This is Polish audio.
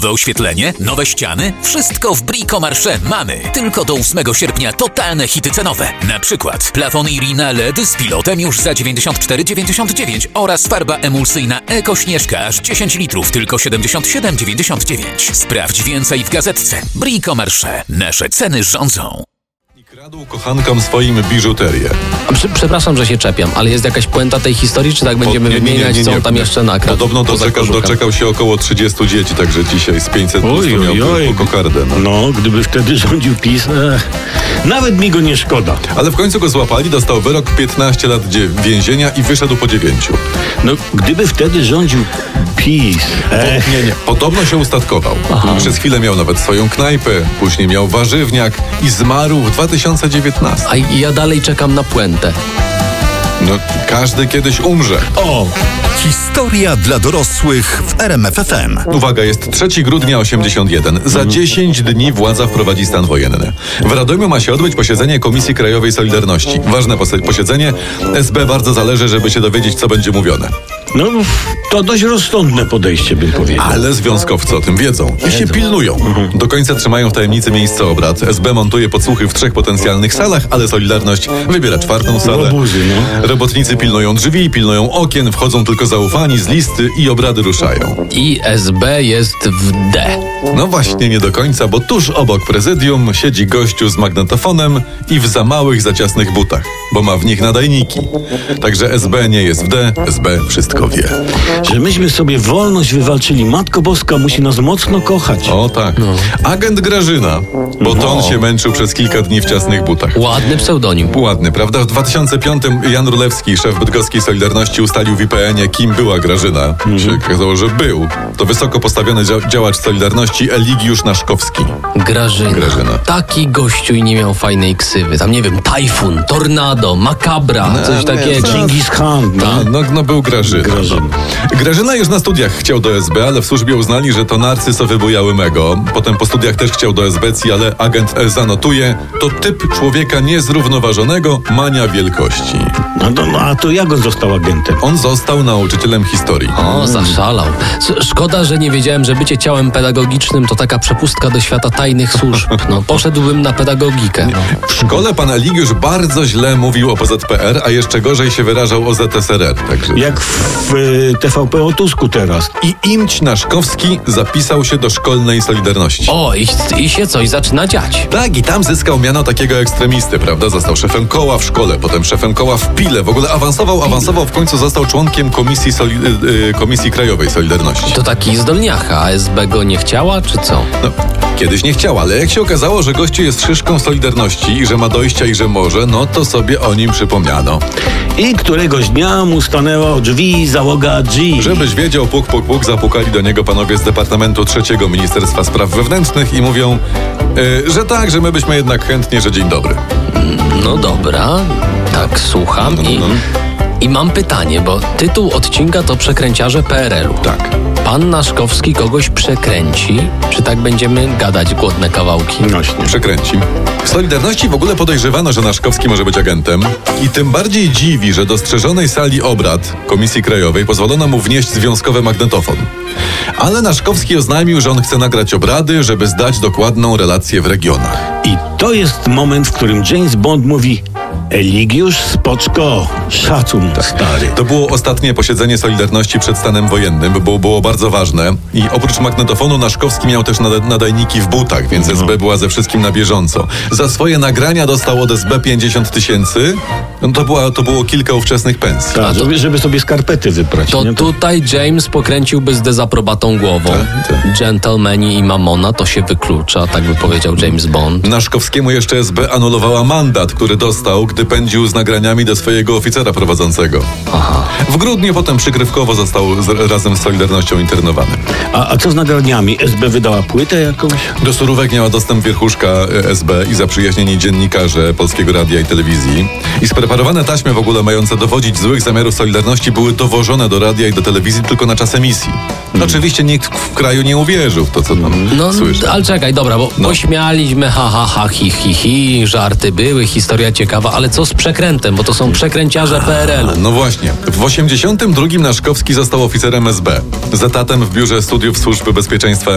Nowe oświetlenie? Nowe ściany? Wszystko w Bricomarché mamy. Tylko do 8 sierpnia totalne hity cenowe. Na przykład plafon Irina LED z pilotem już za 94,99 oraz farba emulsyjna Eko Śnieżka aż 10 litrów, tylko 77,99. Sprawdź więcej w gazetce. Bricomarché. Nasze ceny rządzą. Kradł kochankom swoim biżuterię. Przepraszam, że się czepiam, ale jest jakaś puenta tej historii, czy tak będziemy wymieniać, co on tam jeszcze nakradł? Podobno doczekał się około 30 dzieci, także dzisiaj z 500 plus miał tylko kokardę. No, gdyby wtedy rządził PiS, nawet mi go nie szkoda. Ale w końcu go złapali, dostał wyrok 15 lat więzienia i wyszedł po 9. No, gdyby wtedy rządził PiS. Nie. Podobno się ustatkował. Przez chwilę miał nawet swoją knajpę, później miał warzywniak i zmarł w 2019. A ja dalej czekam na puentę. No, każdy kiedyś umrze. O! Historia dla dorosłych w RMF FM. Uwaga, jest 3 grudnia 81. Za 10 dni władza wprowadzi stan wojenny. W Radomiu ma się odbyć posiedzenie Komisji Krajowej Solidarności. Ważne posiedzenie. SB bardzo zależy, żeby się dowiedzieć, co będzie mówione. No, to dość rozsądne podejście, bym powiedział. Ale związkowcy o tym wiedzą i się pilnują. Do końca trzymają w tajemnicy miejsce obrad. SB montuje podsłuchy w 3 potencjalnych salach, ale Solidarność wybiera 4. salę. Robotnicy pilnują drzwi, pilnują okien, wchodzą tylko zaufani z listy i obrady ruszają. I SB jest w D. No właśnie nie do końca, bo tuż obok prezydium siedzi gościu z magnetofonem i w za małych, za ciasnych butach, bo ma w nich nadajniki. Także SB nie jest w D, SB wszystko wie. Że myśmy sobie wolność wywalczyli. Matko Boska musi nas mocno kochać. O tak. Agent Grażyna, bo to on się męczył przez kilka dni w ciasnych butach. Ładny pseudonim. Ładny, prawda? W 2005 Jan Rulewski, szef bydgoskiej Solidarności, ustalił w IPN-ie, kim była Grażyna. Się okazało, że był. To wysoko postawiony działacz Solidarności Eligiusz Naszkowski. Grażyna. Taki gościu i nie miał fajnej ksywy. Tam nie wiem, Tajfun, Tornado, Makabra, coś takiego. Dżingis Khan. No był Grażyna. Grażyna już na studiach chciał do SB, ale w służbie uznali, że to narcyz o wybujałym ego. Potem po studiach też chciał do SBC, ale agent zanotuje, to typ człowieka niezrównoważonego, mania wielkości. A to jak on został agentem? On został nauczycielem historii. O, zaszalał. Szkoda, że nie wiedziałem, że bycie ciałem pedagogicznym to taka przepustka do świata tajnych służb. No, poszedłbym na pedagogikę. W szkole pan Eligiusz bardzo źle mówił o PZPR, a jeszcze gorzej się wyrażał o ZSRR. Także. Jak w TVP o Tusku teraz. I Imć Naszkowski zapisał się do szkolnej Solidarności. O, i się coś zaczyna dziać. Tak, i tam zyskał miano takiego ekstremisty, prawda? Został szefem koła w szkole, potem szefem koła w Pile. W ogóle awansował, w końcu został członkiem Komisji Krajowej Solidarności. To taki zdolniacha, a SB go nie chciała, czy co? No, kiedyś nie chciała, ale jak się okazało, że gościu jest szyszką Solidarności i że ma dojścia i że może, no to sobie o nim przypomniano. I któregoś dnia mu stanęła o drzwi załoga G. Żebyś wiedział, puk, zapukali do niego panowie z Departamentu III Ministerstwa Spraw Wewnętrznych i mówią, że tak, że my byśmy jednak chętnie, że dzień dobry. No dobra, tak słucham. I mam pytanie, bo tytuł odcinka to Przekręciarze PRL-u. Tak. Pan Naszkowski kogoś przekręci? Czy tak będziemy gadać głodne kawałki? Nośnie. Przekręci. W Solidarności w ogóle podejrzewano, że Naszkowski może być agentem i tym bardziej dziwi, że do strzeżonej sali obrad Komisji Krajowej pozwolono mu wnieść związkowy magnetofon. Ale Naszkowski oznajmił, że on chce nagrać obrady, żeby zdać dokładną relację w regionach. I to jest moment, w którym James Bond mówi: Eligiusz, spoczko, szacun, stary. To było ostatnie posiedzenie Solidarności przed stanem wojennym, bo było bardzo ważne i oprócz magnetofonu Naszkowski miał też nadajniki w butach, więc SB była ze wszystkim na bieżąco. Za swoje nagrania dostał od SB 50 000. No to było kilka ówczesnych pensji. Tak, żeby sobie skarpety wyprać. To nie? tutaj James pokręciłby z dezaprobatą głową. Tak. Gentlemani i Mamona to się wyklucza, tak by powiedział James Bond. Naszkowskiemu jeszcze SB anulowała mandat, który dostał, gdy pędził z nagraniami do swojego oficera prowadzącego. Aha. W grudniu potem przykrywkowo został razem z Solidarnością internowany. A co z nagraniami? SB wydała płytę jakąś? Do surówek miała dostęp wierchuszka SB i zaprzyjaźnieni dziennikarze Polskiego Radia i Telewizji. I spreparowane taśmy w ogóle mające dowodzić złych zamiarów Solidarności były dowożone do radia i do telewizji tylko na czas emisji. Oczywiście nikt w kraju nie uwierzył w to, co tam słyszy. Ale czekaj, dobra, bo pośmialiśmy, hi, żarty były, historia ciekawa, ale co z przekrętem, bo to są przekręciarze PRL-u. No właśnie. W 82 Naszkowski został oficerem SB z etatem w Biurze Studiów Służby Bezpieczeństwa